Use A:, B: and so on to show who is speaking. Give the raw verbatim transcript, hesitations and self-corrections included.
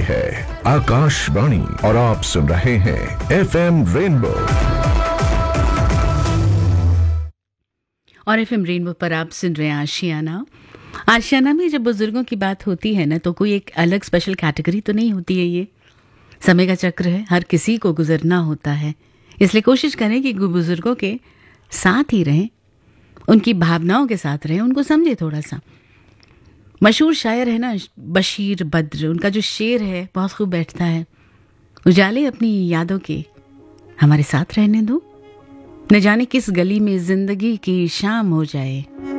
A: है आकाशवाणी और आप सुन रहे हैं एफएम रेनबो।
B: और एफएम रेनबो पर आप सुन रहे हैं आशियाना। आशियाना में जब बुजुर्गों की बात होती है ना, तो कोई एक अलग स्पेशल कैटेगरी तो नहीं होती है। ये समय का चक्र है, हर किसी को गुजरना होता है। इसलिए कोशिश करें कि बुजुर्गों के साथ ही रहें, उनकी भावनाओं के साथ रहें, उनको समझे थोड़ा सा। मशहूर शायर है ना बशीर बद्र, उनका जो शेर है बहुत खूब बैठता है। उजाले अपनी यादों के हमारे साथ रहने दो, न जाने किस गली में जिंदगी की शाम हो जाए।